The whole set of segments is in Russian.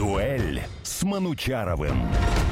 Дуэль с Манучаровым.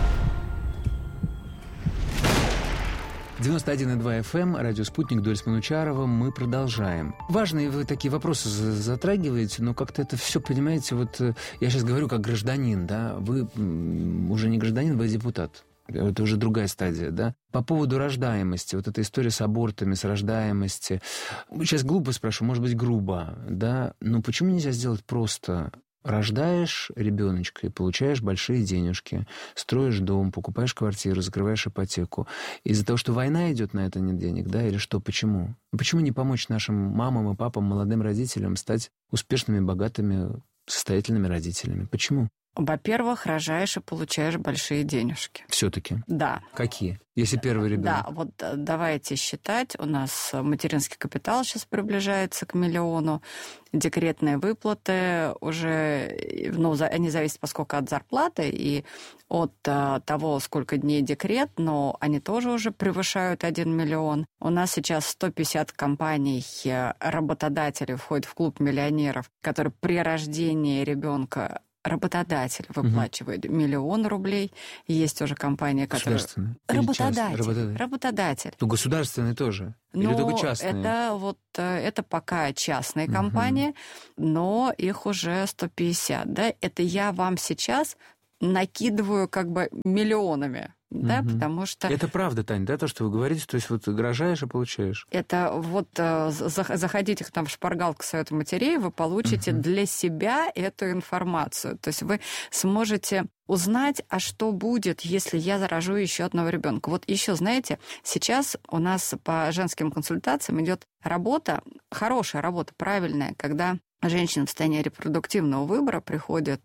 91,2 FM, радио «Спутник», «Дуэль с Манучаровым». Мы продолжаем. Важные вы такие вопросы затрагиваете, но как-то это все, понимаете, вот я сейчас говорю как гражданин, да, вы уже не гражданин, вы депутат. Это уже другая стадия, да? По поводу рождаемости, вот эта история с абортами, с рождаемостью. Сейчас глупо спрошу, может быть, грубо, да? Но почему нельзя сделать просто... Рождаешь ребеночка и получаешь большие денежки, строишь дом, покупаешь квартиру, закрываешь ипотеку. Из-за того, что война идет, на это нет денег, да, или что, почему? Почему не помочь нашим мамам и папам, молодым родителям стать успешными, богатыми, состоятельными родителями? Почему? Во-первых, рожаешь и получаешь большие денежки. Все-таки? Да. Какие? Если первый ребенок? Да, вот давайте считать. У нас материнский капитал сейчас приближается к 1 миллиону. Декретные выплаты уже, ну, они зависят поскольку от зарплаты и от того, сколько дней декрет, но они тоже уже превышают 1 миллион. У нас сейчас 150 компаний, работодателей входят в клуб миллионеров, которые при рождении ребенка работодатель выплачивает 1 миллион рублей. Есть уже компания, которая... Работодатель. Ну, государственные тоже? Или только частные? Это пока частные компании, но их уже 150. Да? Это я вам сейчас накидываю как бы миллионами. Да, потому что... Это правда, Тань, да, то, что вы говорите? То есть вот рожаешь и получаешь? Это вот заходите там в шпаргалку Совета матерей, вы получите для себя эту информацию. То есть вы сможете узнать, а что будет, если я заражу еще одного ребенка. Вот еще, знаете, сейчас у нас по женским консультациям идет работа, хорошая работа, правильная, когда женщина в состоянии репродуктивного выбора приходит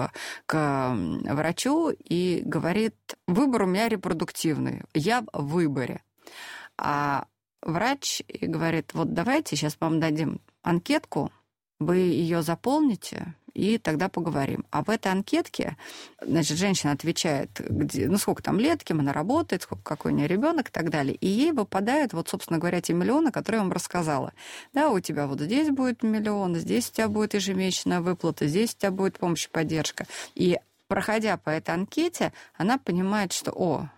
к врачу и говорит: выбор у меня репродуктивный, я в выборе. А врач говорит: вот давайте сейчас вам дадим анкетку, вы ее заполните, и тогда поговорим. А в этой анкетке, значит, женщина отвечает, сколько там лет, кем она работает, какой у нее ребенок и так далее. И ей выпадают, вот, собственно говоря, те миллионы, которые я вам рассказала. Да, у тебя вот здесь будет миллион, здесь у тебя будет ежемесячная выплата, здесь у тебя будет помощь и поддержка. И проходя по этой анкете, она понимает, что,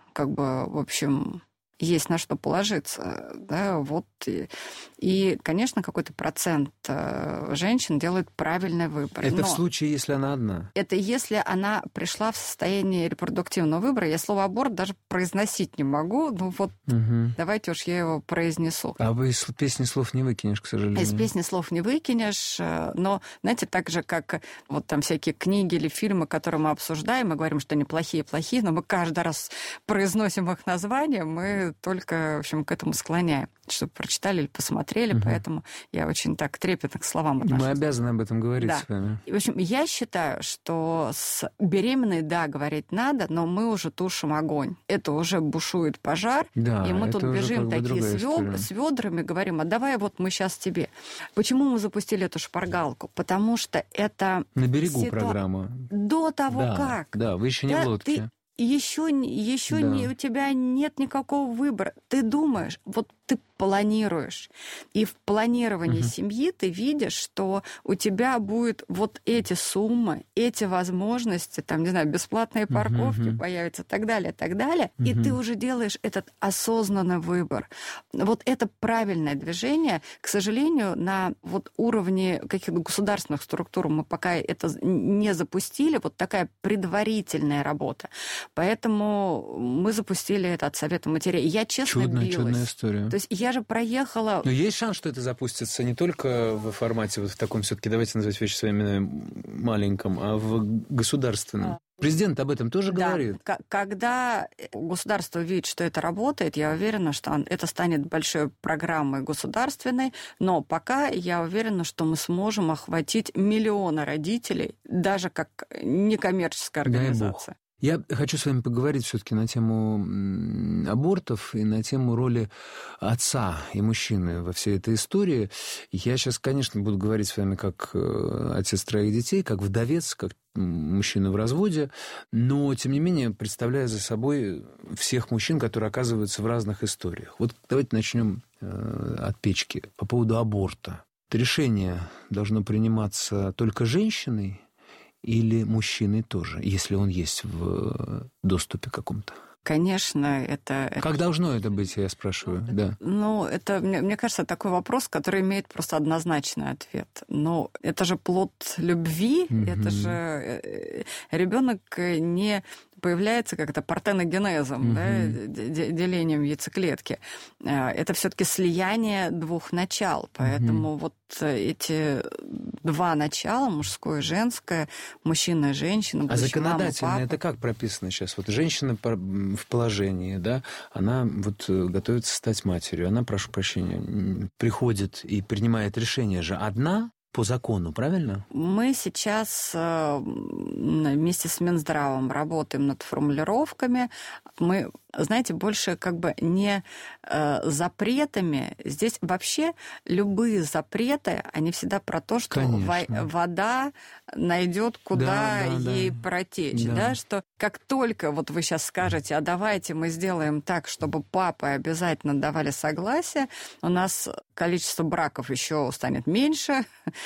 в общем... есть на что положиться, да, вот. И, конечно, какой-то процент женщин делает правильный выбор. Это в случае, если она одна? Это если она пришла в состояние репродуктивного выбора. Я слово «аборт» даже произносить не могу, давайте уж я его произнесу. А вы из песни слов не выкинешь, к сожалению. Из песни слов не выкинешь, но, знаете, так же, как вот там всякие книги или фильмы, которые мы обсуждаем, мы говорим, что они плохие, но мы каждый раз произносим их название, мы только, в общем, к этому склоняем, чтобы прочитали или посмотрели, поэтому я очень так трепетно к словам отношусь. Мы обязаны об этом говорить с вами. В общем, я считаю, что с беременной, да, говорить надо, но мы уже тушим огонь. Это уже бушует пожар, и мы тут бежим такие с ведрами, говорим: а давай вот мы сейчас тебе. Почему мы запустили эту шпаргалку? Потому что это... На берегу программа. До того, как. Да, вы еще не в лодке. Еще у тебя нет никакого выбора. Ты думаешь, вот ты планируешь. И в планировании семьи ты видишь, что у тебя будут вот эти суммы, эти возможности, там, не знаю, бесплатные парковки появятся и так далее, и ты уже делаешь этот осознанный выбор. Вот это правильное движение. К сожалению, на вот уровне каких-то государственных структур мы пока это не запустили, вот такая предварительная работа. Поэтому мы запустили это от Совета матерей. Я честно билась. Чудная история. То есть я же проехала... Но есть шанс, что это запустится не только в формате, вот в таком все-таки, давайте назвать вещи своими именами, маленьком, а в государственном. Президент об этом тоже говорит. Когда государство видит, что это работает, я уверена, что это станет большой программой государственной, но пока я уверена, что мы сможем охватить миллионы родителей, даже как некоммерческая организация. Я хочу с вами поговорить все-таки на тему абортов и на тему роли отца и мужчины во всей этой истории. Я сейчас, конечно, буду говорить с вами как отец 3 детей, как вдовец, как мужчина в разводе, но, тем не менее, представляя за собой всех мужчин, которые оказываются в разных историях. Вот давайте начнем от печки по поводу аборта. Решение должно приниматься только женщиной, или мужчиной тоже, если он есть в доступе каком-то? Конечно, это... Как должно это быть, я спрашиваю, да. Ну, это, мне кажется, такой вопрос, который имеет просто однозначный ответ. Но это же плод любви, это же ребенок не появляется как-то партеногенезом, да, делением яйцеклетки. Это все-таки слияние двух начал. Поэтому вот эти два начала, мужское и женское, мужчина и женщина, а законодательно мама, это как прописано сейчас? Вот женщина в положении, да, она вот готовится стать матерью, она, прошу прощения, приходит и принимает решение же одна, по закону, правильно? Мы сейчас вместе с Минздравом работаем над формулировками. Мы, знаете, больше как бы не запретами. Здесь вообще любые запреты, они всегда про то, что вода найдет, куда ей протечь. Да, что как только вот вы сейчас скажете, а давайте мы сделаем так, чтобы папы обязательно давали согласие, у нас количество браков еще станет меньше.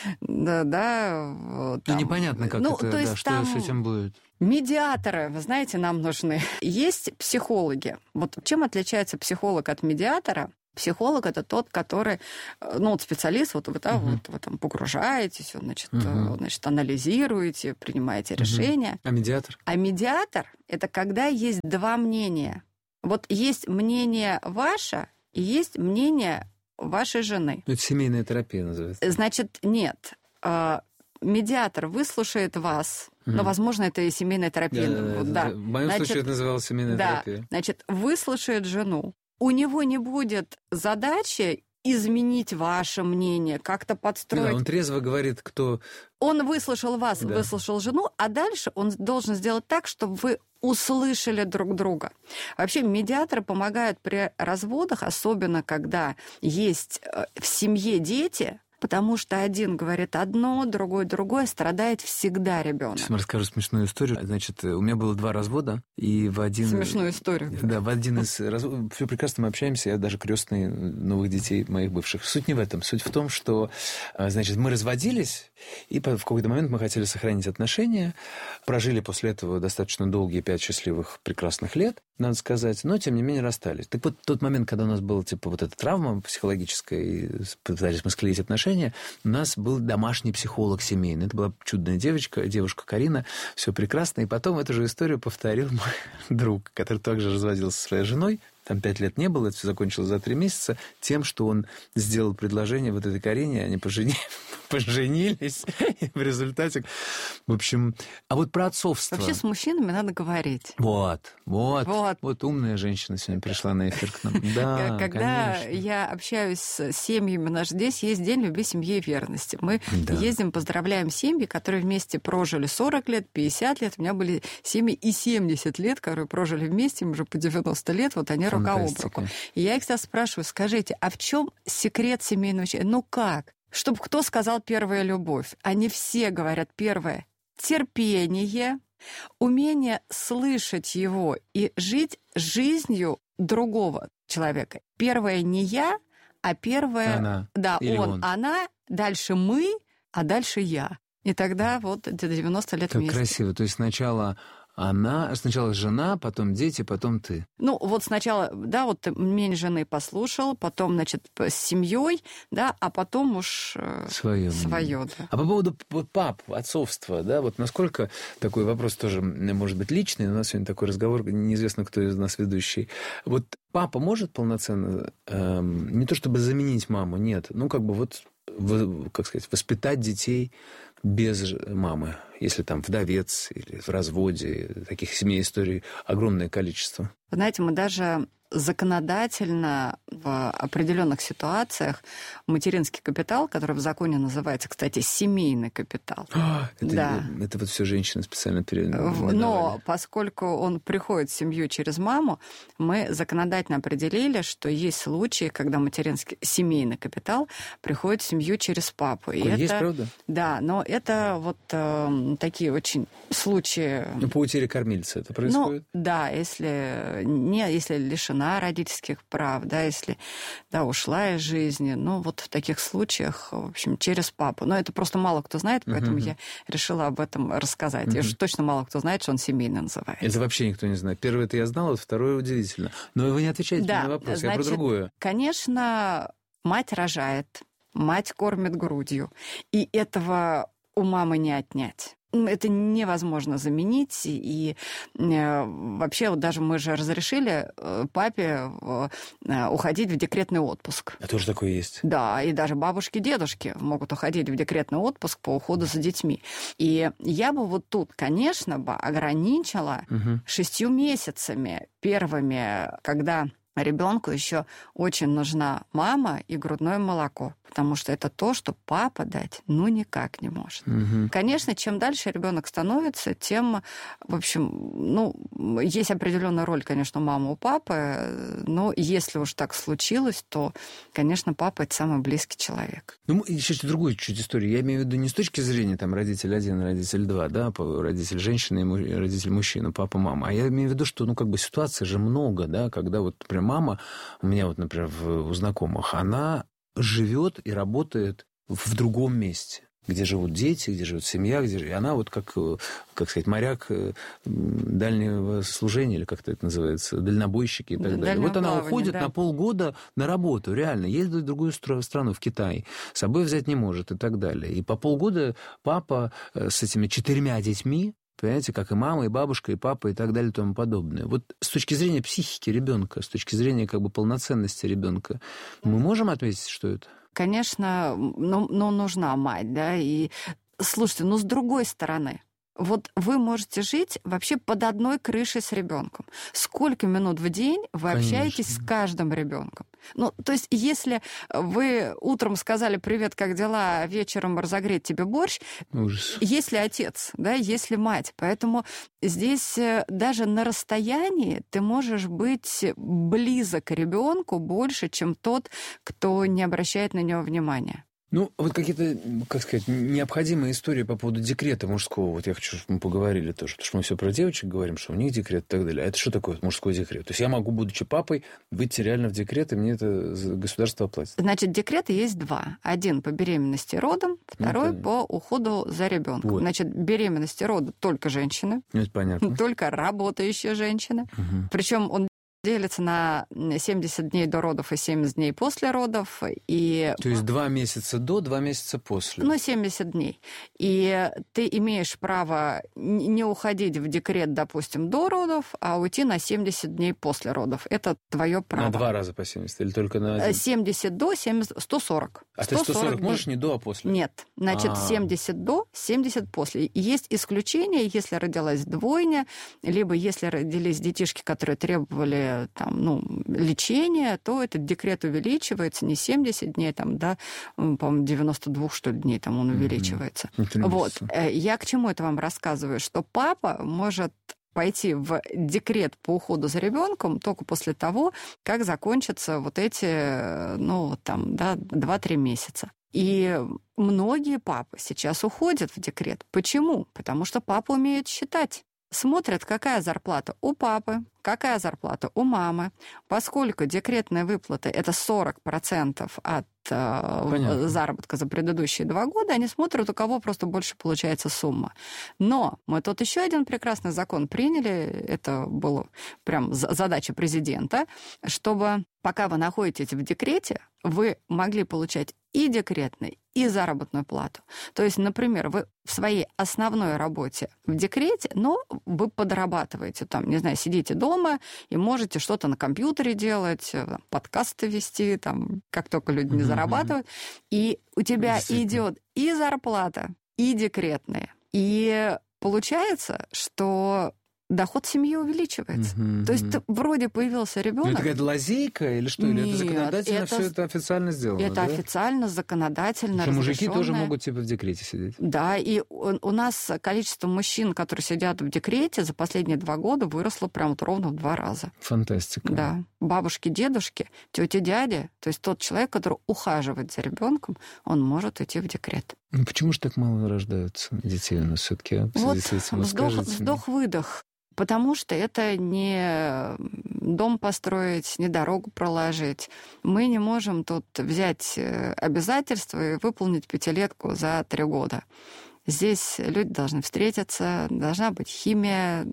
Вот, там. Непонятно, как это, то есть что с этим будет. Медиаторы, вы знаете, нам нужны. Есть психологи. Вот чем отличается психолог от медиатора? Психолог – это тот, который, вот специалист, вот вы там погружаетесь, значит, анализируете, принимаете решения. А медиатор? А медиатор – это когда есть два мнения. Вот есть мнение ваше и есть мнение вашей жены. Это семейная терапия называется. Значит, нет. Медиатор выслушает вас, но, возможно, это и семейная терапия. В моем случае это называлось семейная терапия. Значит, выслушает жену. У него не будет задачи изменить ваше мнение, как-то подстроить. Да, он трезво говорит, кто... Он выслушал вас, выслушал жену, а дальше он должен сделать так, чтобы вы услышали друг друга. Вообще медиаторы помогают при разводах, особенно когда есть в семье дети, потому что один говорит одно, другой другое, страдает всегда ребенок. Сейчас расскажу смешную историю. Значит, у меня было 2 развода, и в один... Смешную историю. Да, в один из разводов... Все прекрасно, мы общаемся, я даже крестный новых детей моих бывших. Суть не в этом. Суть в том, что, значит, мы разводились, и в какой-то момент мы хотели сохранить отношения, прожили после этого достаточно долгие 5 счастливых, прекрасных лет, надо сказать, но, тем не менее, расстались. Так вот, тот момент, когда у нас была, типа, вот эта травма психологическая, и пытались мы склеить отношения, у нас был домашний психолог семейный. Это была чудная девушка Карина, все прекрасно. И потом эту же историю повторил мой друг, который также разводился со своей женой. Там 5 лет не было, это все закончилось за 3 месяца, тем, что он сделал предложение вот этой Карине, они поженились, и в результате... В общем, а вот про отцовство... Вообще с мужчинами надо говорить. Вот умная женщина сегодня пришла на эфир к нам. Да, когда конечно. я общаюсь с семьями, здесь есть День любви, семьи и верности. Мы ездим, поздравляем семьи, которые вместе прожили 40 лет, 50 лет. У меня были семьи и 70 лет, которые прожили вместе, им уже по 90 лет, вот они рука об руку. И я их всегда спрашиваю, скажите, а в чем секрет семейного счастья? Ну как? Чтобы кто сказал первая любовь? Они все говорят первое – терпение, умение слышать его и жить жизнью другого человека. Первое не я, а первое... Она. Да, он, она, дальше мы, а дальше я. И тогда вот до 90 лет вместе. Как красиво. То есть сначала жена, потом дети, потом ты. Ну, вот сначала, вот ты мнение жены послушал, потом, значит, с семьей, а потом уж свое. Да. А по поводу пап, отцовства, вот насколько такой вопрос тоже может быть личный, у нас сегодня такой разговор, неизвестно, кто из нас ведущий. Вот папа может полноценно, не то чтобы заменить маму, нет, воспитать детей без мамы, если там вдовец или в разводе, таких семей историй огромное количество. Вы знаете, мы даже законодательно в определенных ситуациях материнский капитал, который в законе называется, кстати, семейный капитал. Это вот все женщины специально передавали. Но поскольку он приходит в семью через маму, мы законодательно определили, что есть случаи, когда материнский семейный капитал приходит в семью через папу. И есть, правда? Да, но это вот такие очень случаи... По утере кормильца это происходит? Если лишена лишена родительских прав, да, если, да, ушла из жизни, ну, вот в таких случаях, в общем, через папу. Но это просто мало кто знает, поэтому я решила об этом рассказать. И уж точно мало кто знает, что он семейный называется. Это вообще никто не знает. Первое это я знал, а второе удивительно. Но вы не отвечаете мне на вопрос, значит, я про другое. Конечно, мать рожает, мать кормит грудью, и этого у мамы не отнять. Это невозможно заменить, и вообще вот даже мы же разрешили папе уходить в декретный отпуск. А тоже такое есть? Да, и даже бабушки, дедушки могут уходить в декретный отпуск по уходу за детьми. И я бы вот тут, конечно, бы ограничила 6 месяцами первыми, когда ребенку еще очень нужна мама и грудное молоко, потому что это то, что папа дать никак не может. Конечно, чем дальше ребенок становится, тем, в общем, есть определенная роль, конечно, у мамы, у папы, но если уж так случилось, то, конечно, папа — это самый близкий человек. Еще другую чуть историю. Я имею в виду не с точки зрения там родитель 1, родитель 2, да, родитель женщины и родитель мужчина, папа, мама, а я имею в виду, что, ситуаций же много, да, когда вот, например, мама, у меня вот, например, у знакомых, она живет и работает в другом месте, где живут дети, где живет семья, и она вот как сказать, моряк дальнего служения, или как это называется, дальнобойщики и так далее. Вот она уходит на полгода на работу, реально, едет в другую страну, в Китай, с собой взять не может и так далее. И по полгода папа с этими 4 детьми, понимаете, как и мама, и бабушка, и папа, и так далее, и тому подобное. Вот с точки зрения психики ребенка, с точки зрения полноценности ребенка, мы можем отметить, что это? Конечно, нужна мать, да, и слушайте, с другой стороны, вот вы можете жить вообще под одной крышей с ребенком. Сколько минут в день вы общаетесь с каждым ребенком? То есть, если вы утром сказали «Привет, как дела?», а вечером разогреть тебе борщ, ужас. Есть ли отец, да, есть ли мать? Поэтому здесь даже на расстоянии ты можешь быть близок к ребенку больше, чем тот, кто не обращает на него внимания. Вот какие-то, необходимые истории по поводу декрета мужского. Вот я хочу, чтобы мы поговорили тоже. Потому что мы все про девочек говорим, что у них декрет и так далее. А это что такое мужской декрет? То есть я могу, будучи папой, выйти реально в декрет, и мне это государство оплатит? Значит, декреты есть 2. Один по беременности и родам, второй по уходу за ребенком. Вот. Значит, беременность и роды только женщины. Это понятно. Только работающие женщины. Причем он делится на 70 дней до родов и 70 дней после родов. То есть 2 месяца до, 2 месяца после. 70 дней. И ты имеешь право не уходить в декрет, допустим, до родов, а уйти на 70 дней после родов. Это твое право. На 2 раза по 70 или только на 1? 70 до, 70, 140. А ты 140 можешь не до, а после? Нет. Значит, 70 до, 70 после. Есть исключения, если родилась двойня, либо если родились детишки, которые требовали лечения, то этот декрет увеличивается не 70 дней, по-моему, 92, что ли, дней он увеличивается. Вот. Я к чему это вам рассказываю? Что папа может пойти в декрет по уходу за ребенком только после того, как закончатся вот эти, 2-3 месяца. И многие папы сейчас уходят в декрет. Почему? Потому что папа умеет считать. Смотрят, какая зарплата у папы, какая зарплата у мамы. Поскольку декретная выплата – это 40% от заработка за предыдущие 2 года, они смотрят, у кого просто больше получается сумма. Но мы тут еще один прекрасный закон приняли, это была прям задача президента, чтобы пока вы находитесь в декрете, вы могли получать и декретный, и заработную плату. То есть, например, вы в своей основной работе в декрете, но вы подрабатываете, сидите дома и можете что-то на компьютере делать, подкасты вести, как только люди не зарабатывают. И у тебя идет и зарплата, и декретная. И получается, что доход семьи увеличивается. То есть вроде появился ребенок. Это какая-то лазейка или что? Или это законодательно все это официально сделано? Это официально, законодательно разрешённое. Мужики тоже могут в декрете сидеть? Да, и у нас количество мужчин, которые сидят в декрете, за последние 2 года выросло прям ровно в 2 раза. Фантастика. Да. Бабушки, дедушки, тети, дяди, то есть тот человек, который ухаживает за ребенком, он может идти в декрет. Почему же так мало рождаются детей у нас все-таки? Вдох-выдох. Потому что это не дом построить, не дорогу проложить. Мы не можем тут взять обязательства и выполнить 5-летку за 3 года. Здесь люди должны встретиться, должна быть химия.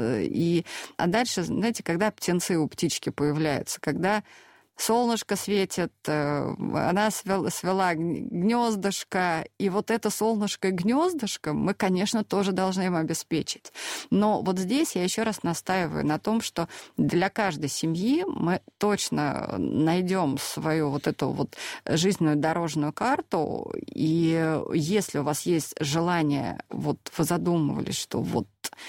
А дальше, знаете, когда птенцы у птички появляются, когда солнышко светит, она свела гнездышко, и вот это солнышко и гнездышко мы, конечно, тоже должны им обеспечить. Но вот здесь я еще раз настаиваю на том, что для каждой семьи мы точно найдем свою вот эту вот жизненную дорожную карту, и если у вас есть желание, вот вы задумывались, что вот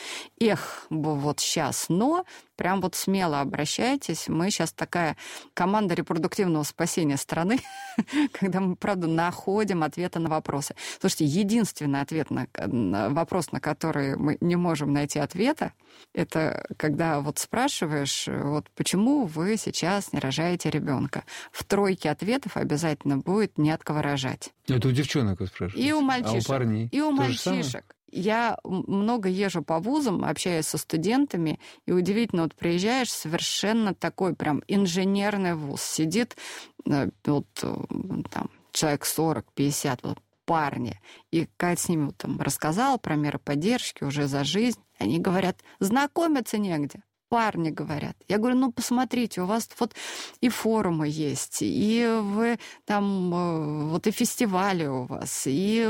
вот сейчас, но прям вот смело обращайтесь. Мы сейчас такая команда репродуктивного спасения страны, когда мы, правда, находим ответы на вопросы. Слушайте, единственный ответ на вопрос, на который мы не можем найти ответа, это когда вот спрашиваешь, вот почему вы сейчас не рожаете ребенка. В 3 ответов обязательно будет не от кого рожать. Это у девчонок вы спрашиваете? И у мальчишек. А у парней? И у мальчишек. Я много езжу по вузам, общаюсь со студентами, и удивительно, вот приезжаешь, совершенно такой прям инженерный вуз. Сидит вот там человек 40-50, вот, парни, и когда с ними вот, там, рассказал про меры поддержки уже за жизнь, они говорят, знакомиться негде. Парни говорят. Я говорю, ну, посмотрите, у вас вот и форумы есть, и вы там, вот и фестивали у вас, и,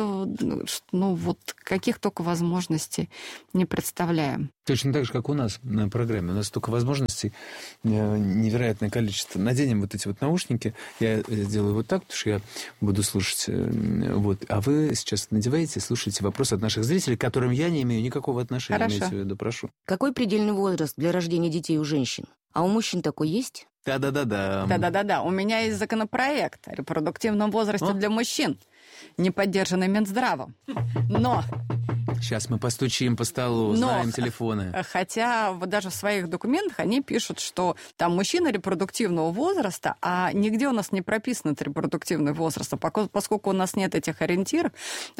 ну, вот каких только возможностей не представляем. Точно так же, как у нас на программе. У нас столько возможностей, невероятное количество. Наденем вот эти вот наушники. Я сделаю вот так, потому что я буду слушать. Вот. А вы сейчас надеваете, слушаете вопросы от наших зрителей, к которым я не имею никакого отношения. Хорошо. Имейте в виду, прошу. Какой предельный возраст для рождения детей у женщин? А у мужчин такой есть? Да-да-да-да. Да-да-да-да. У меня есть законопроект о репродуктивном возрасте для мужчин, не поддержанный Минздравом. Но... Сейчас мы постучим по столу, знаем телефоны. Хотя вот даже в своих документах они пишут, что там мужчина репродуктивного возраста, а нигде у нас не прописан этот репродуктивный возраст. Поскольку у нас нет этих ориентиров,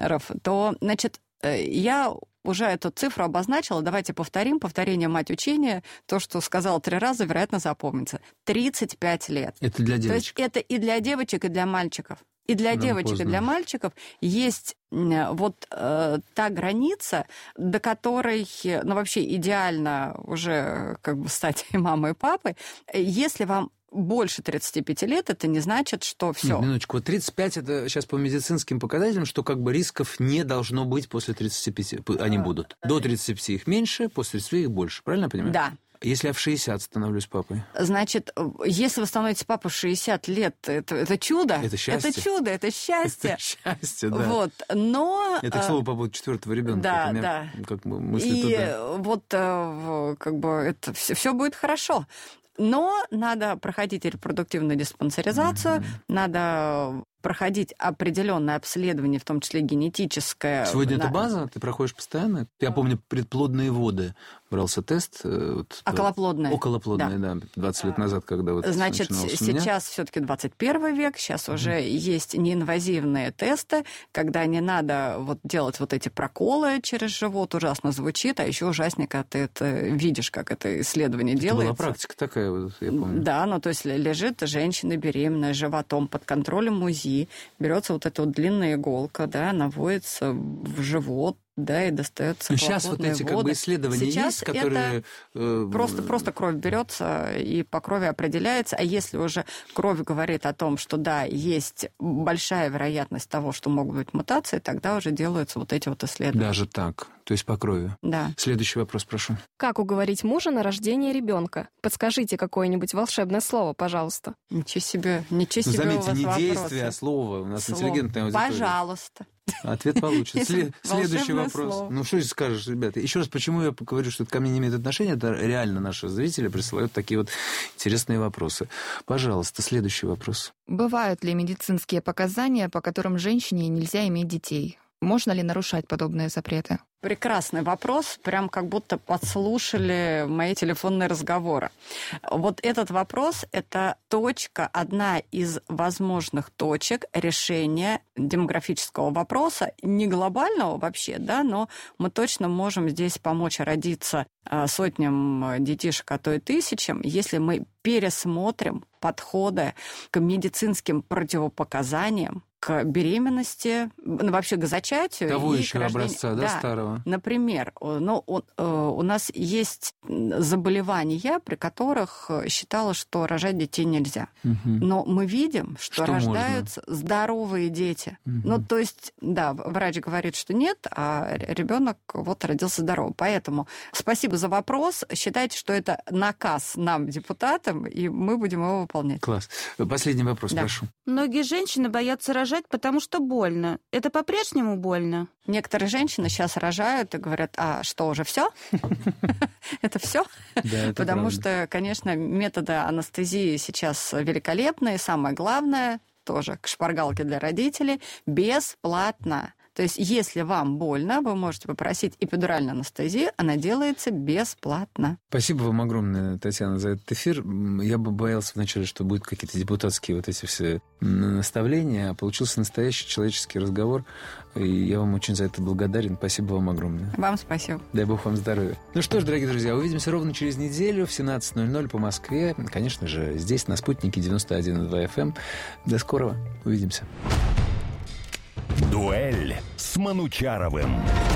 то, значит, я уже эту цифру обозначила. Давайте повторим. Повторение – мать учения. То, что сказала 3 раза, вероятно, запомнится. 35 лет. Это для девочек. То есть это и для девочек, и для мальчиков. И для девочек, и для мальчиков есть вот та граница, до которой, ну, вообще идеально уже как бы стать и мамой, и папой. Если вам больше 35 лет, это не значит, что все. Нет, минуточку. Вот 35 это сейчас по медицинским показателям, что как бы рисков не должно быть после 35. Они будут. До 35 их меньше, после 35 их больше. Правильно я понимаю? Да. Если я в 60 становлюсь папой? Значит, если вы становитесь папой в 60 лет, это чудо. Это счастье. Это чудо, это счастье. Это счастье, да. Вот, но... Это, к слову, по поводу 4-го ребенка. Да, да. Как бы мысли и туда. Вот как бы это все будет хорошо. Но надо проходить репродуктивную диспансеризацию, надо проходить определенное обследование, в том числе генетическое. Сегодня это база? Ты проходишь постоянно? Я помню, предплодные воды брался тест. Околоплодные. Околоплодные, да. 20 лет назад, когда вот значит, сейчас все-таки 21 век, сейчас уже есть неинвазивные тесты, когда не надо вот делать вот эти проколы через живот. Ужасно звучит, а еще ужаснее, когда ты это видишь, как это исследование делается. Была практика такая, вот, я помню. Да, ну то есть лежит женщина беременная животом под контролем УЗИ, берется вот эта вот длинная иголка, да, наводится в живот, да, и достается. Сейчас вот эти как бы исследования сейчас есть, которые... Просто кровь берется и по крови определяется. А если уже кровь говорит о том, что да, есть большая вероятность того, что могут быть мутации, тогда уже делаются вот эти вот исследования. Даже так, то есть по крови. Да. Следующий вопрос, прошу. Как уговорить мужа на рождение ребенка? Подскажите какое-нибудь волшебное слово, пожалуйста. Ничего себе, ничего себе. Заметьте, у вас не вопросы. действие, а слово. У нас интеллигентная аудитория. Пожалуйста. Ответ получится. Следующий вопрос. Слово. Ну, что здесь скажешь, ребята? Еще раз, почему я говорю, что это ко мне не имеет отношения? Это реально наши зрители присылают такие вот интересные вопросы. Пожалуйста, следующий вопрос. Бывают ли медицинские показания, по которым женщине нельзя иметь детей? Можно ли нарушать подобные запреты? Прекрасный вопрос, прям как будто подслушали мои телефонные разговоры. Вот этот вопрос – это точка, одна из возможных точек решения демографического вопроса, не глобального вообще, да, но мы точно можем здесь помочь родиться сотням детишек, а то и тысячам, если мы пересмотрим подходы к медицинским противопоказаниям, к беременности, вообще к зачатию. Того и еще к рождению. образца, да, старого? Например, у нас есть заболевания, при которых считалось, что рожать детей нельзя. Угу. Но мы видим, что рождаются можно? Здоровые дети. Угу. Ну, то есть, да, врач говорит, что нет, а ребенок вот родился здоровым. Поэтому спасибо за вопрос. Считайте, что это наказ нам, депутатам, и мы будем его выполнять. Класс. Последний вопрос, прошу. Многие женщины боятся рожать, потому что больно. Это по-прежнему больно? Некоторые женщины сейчас рожают и говорят, а что, уже все? Это все? Потому что, конечно, методы анестезии сейчас великолепные. Самое главное, тоже к шпаргалке для родителей, бесплатно. То есть, если вам больно, вы можете попросить эпидуральную анестезию, она делается бесплатно. Спасибо вам огромное, Татьяна, за этот эфир. Я бы боялся вначале, что будут какие-то депутатские вот эти все наставления, а получился настоящий человеческий разговор, и я вам очень за это благодарен. Спасибо вам огромное. Вам спасибо. Дай Бог вам здоровья. Ну что ж, дорогие друзья, увидимся ровно через неделю в 17:00 по Москве. Конечно же, здесь, на Спутнике 91,2 FM. До скорого. Увидимся. Дуэль с Манучаровым.